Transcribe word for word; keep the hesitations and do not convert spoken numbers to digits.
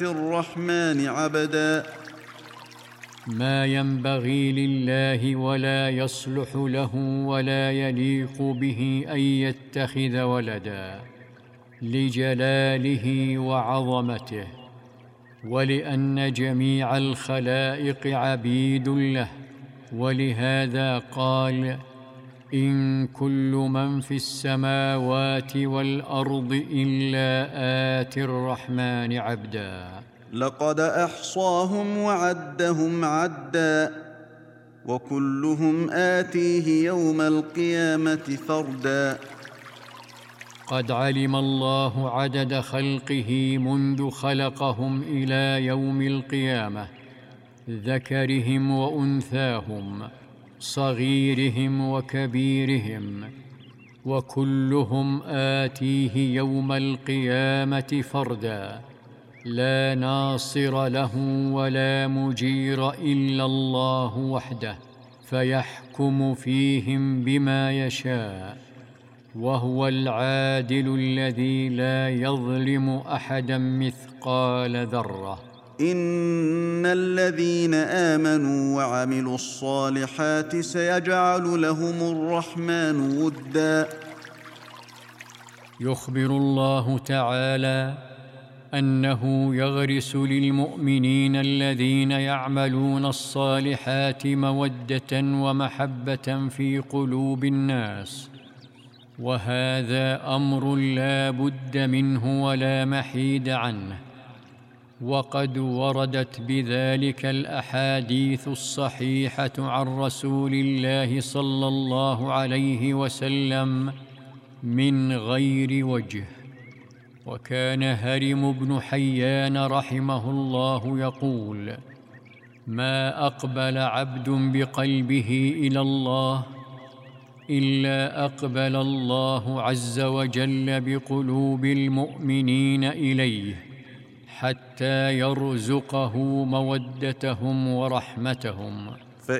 آتِ الرحمن عبدا. ما ينبغي لله ولا يصلح له ولا يليق به أن يتخذ ولدا، لجلاله وعظمته، ولأن جميع الخلائق عبيد له، ولهذا قال: إن كل من في السماوات والأرض إلا آتي الرحمن عبدا. لقد أحصاهم وعدهم عدا، وكلهم آتيه يوم القيامة فردا. قد علم الله عدد خلقه منذ خلقهم إلى يوم القيامة، ذكرهم وأنثاهم، صغيرهم وكبيرهم، وكلهم آتيه يوم القيامة فردا، لا ناصر له ولا مجير إلا الله وحده، فيحكم فيهم بما يشاء، وهو العادل الذي لا يظلم أحدا مثقال ذرة. إن الذين آمنوا وعملوا الصالحات سيجعل لهم الرحمن ودا. يخبر الله تعالى أنه يغرس للمؤمنين الذين يعملون الصالحات مودة ومحبة في قلوب الناس، وهذا أمر لا بد منه ولا محيد عنه، وقد وردت بذلك الأحاديث الصحيحة عن رسول الله صلى الله عليه وسلم من غير وجه. وكان هرم بن حيان رحمه الله يقول: ما أقبل عبد بقلبه إلى الله إلا أقبل الله عز وجل بقلوب المؤمنين إليه، حتى يرزقه مودتهم ورحمتهم.